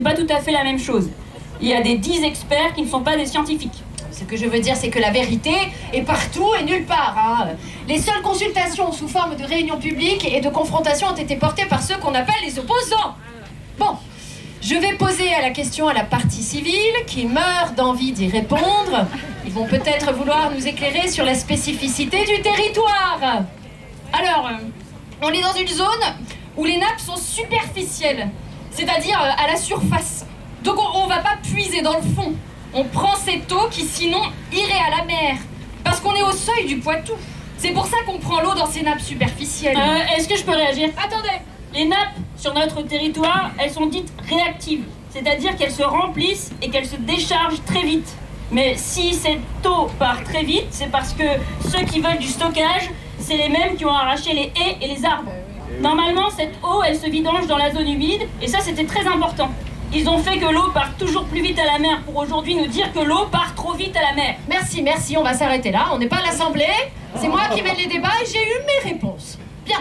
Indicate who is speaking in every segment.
Speaker 1: Pas tout à fait la même chose. Il y a des 10 experts qui ne sont pas des scientifiques.
Speaker 2: Ce que je veux dire, c'est que la vérité est partout et nulle part. Hein. Les seules consultations sous forme de réunions publiques et de confrontations ont été portées par ceux qu'on appelle les opposants. Bon, je vais poser la question à la partie civile qui meurt d'envie d'y répondre. Ils vont peut-être vouloir nous éclairer sur la spécificité du territoire. Alors, on est dans une zone où les nappes sont superficielles, c'est-à-dire à la surface. Donc on va pas puiser dans le fond. On prend cette eau qui sinon irait à la mer. Parce qu'on est au seuil du Poitou. C'est pour ça qu'on prend l'eau dans ces nappes superficielles.
Speaker 1: Est-ce que je peux réagir? Attendez. Les nappes sur notre territoire, elles sont dites réactives. C'est-à-dire qu'elles se remplissent et qu'elles se déchargent très vite. Mais si cette eau part très vite, c'est parce que ceux qui veulent du stockage, c'est les mêmes qui ont arraché les haies et les arbres. Normalement, cette eau, elle se vidange dans la zone humide, et ça, c'était très important. Ils ont fait que l'eau parte toujours plus vite à la mer pour aujourd'hui nous dire que l'eau part trop vite à la mer.
Speaker 2: Merci, merci, on va s'arrêter là. On n'est pas à l'Assemblée. C'est moi qui mène les débats et j'ai eu mes réponses. Bien.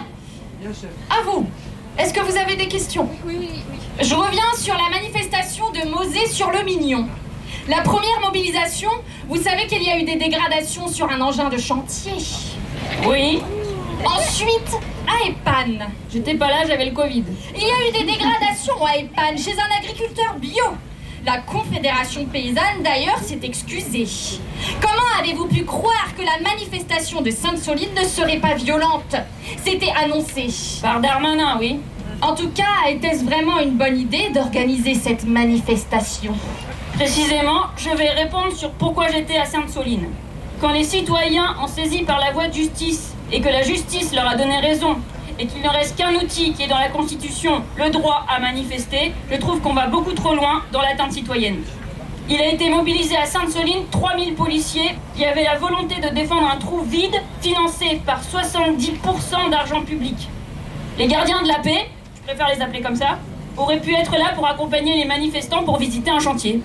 Speaker 2: À vous. Est-ce que vous avez des questions?
Speaker 3: Oui.
Speaker 2: Je reviens sur la manifestation de Mosée-sur-le-Mignon. La première mobilisation, vous savez qu'il y a eu des dégradations sur un engin de chantier.
Speaker 1: Oui.
Speaker 2: Ensuite, à Épane.
Speaker 1: J'étais pas là, j'avais le Covid.
Speaker 2: Il y a eu des dégradations à Épane chez un agriculteur bio. La Confédération paysanne, d'ailleurs, s'est excusée. Comment avez-vous pu croire que la manifestation de Sainte-Soline ne serait pas violente? C'était annoncé.
Speaker 1: Par Darmanin, oui.
Speaker 2: En tout cas, était-ce vraiment une bonne idée d'organiser cette manifestation?
Speaker 1: Précisément, je vais répondre sur pourquoi j'étais à Sainte-Soline. Quand les citoyens ont saisi par la voie de justice et que la justice leur a donné raison et qu'il ne reste qu'un outil qui est dans la Constitution, le droit à manifester, je trouve qu'on va beaucoup trop loin dans l'atteinte citoyenne. Il a été mobilisé à Sainte-Soline 3000 policiers qui avaient la volonté de défendre un trou vide financé par 70% d'argent public. Les gardiens de la paix, je préfère les appeler comme ça, auraient pu être là pour accompagner les manifestants pour visiter un chantier.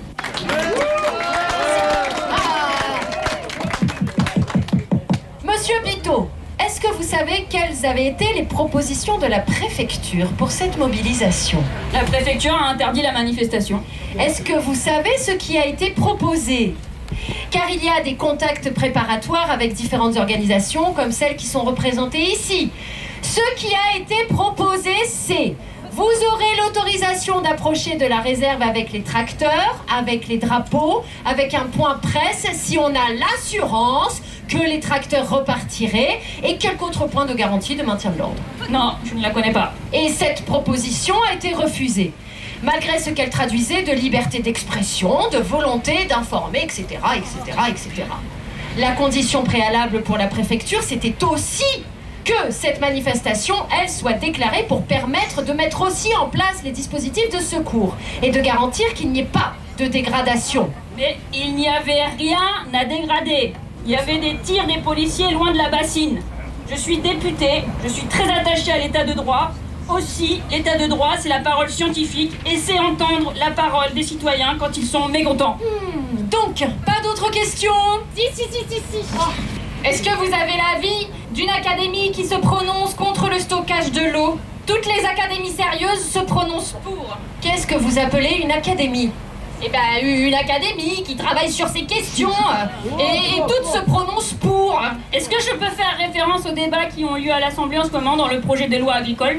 Speaker 2: Monsieur Biteau, est-ce que vous savez quelles avaient été les propositions de la préfecture pour cette mobilisation?
Speaker 1: La préfecture a interdit la manifestation.
Speaker 2: Est-ce que vous savez ce qui a été proposé? Car il y a des contacts préparatoires avec différentes organisations comme celles qui sont représentées ici. Ce qui a été proposé, c'est: vous aurez l'autorisation d'approcher de la réserve avec les tracteurs, avec les drapeaux, avec un point presse si on a l'assurance que les tracteurs repartiraient et quelques autres points de garantie de maintien de l'ordre.
Speaker 1: Non, je ne la connais pas.
Speaker 2: Et cette proposition a été refusée, malgré ce qu'elle traduisait de liberté d'expression, de volonté d'informer, etc., etc., etc. La condition préalable pour la préfecture, c'était aussi que cette manifestation, elle, soit déclarée pour permettre de mettre aussi en place les dispositifs de secours et de garantir qu'il n'y ait pas de dégradation.
Speaker 1: Mais il n'y avait rien à dégrader. Il y avait des tirs des policiers loin de la bassine. Je suis députée, je suis très attachée à l'état de droit. Aussi, l'état de droit, c'est la parole scientifique et c'est entendre la parole des citoyens quand ils sont mécontents.
Speaker 2: Donc, pas d'autres questions?
Speaker 3: Si.
Speaker 2: Oh. Est-ce que vous avez l'avis d'une académie qui se prononce contre le stockage de l'eau? Toutes les académies sérieuses se prononcent pour. Qu'est-ce que vous appelez une académie? Eh ben, une académie qui travaille sur ces questions et toutes se prononcent pour.
Speaker 1: Est-ce que je peux faire référence aux débats qui ont lieu à l'Assemblée en ce moment dans le projet de loi agricole?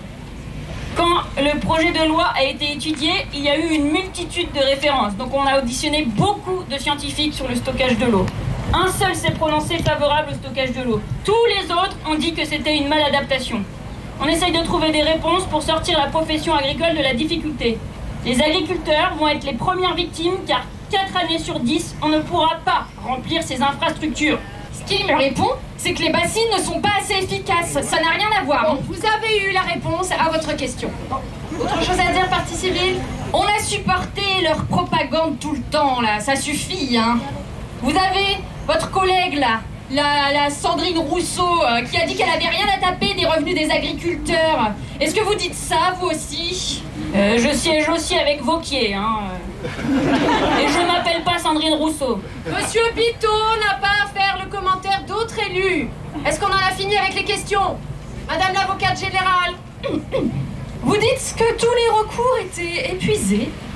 Speaker 1: Quand le projet de loi a été étudié, il y a eu une multitude de références. Donc on a auditionné beaucoup de scientifiques sur le stockage de l'eau. Un seul s'est prononcé favorable au stockage de l'eau. Tous les autres ont dit que c'était une maladaptation. On essaye de trouver des réponses pour sortir la profession agricole de la difficulté. Les agriculteurs vont être les premières victimes car 4 années sur 10, on ne pourra pas remplir ces infrastructures.
Speaker 2: Ce qu'il me répond, c'est que les bassines ne sont pas assez efficaces. Ça n'a rien à voir. Bon, vous avez eu la réponse à votre question. Autre chose à dire, partie civile? On a supporté leur propagande tout le temps, là. Ça suffit, hein. Vous avez votre collègue, là, la Sandrine Rousseau, qui a dit qu'elle avait rien à taper des revenus des agriculteurs. Est-ce que vous dites ça, vous aussi?
Speaker 1: Je siège aussi avec Vauquier, hein. Et je m'appelle pas Sandrine Rousseau.
Speaker 2: Monsieur Biteau n'a pas à faire le commentaire d'autres élus. Est-ce qu'on en a fini avec les questions? Madame l'avocate générale?
Speaker 3: Vous dites que tous les recours étaient épuisés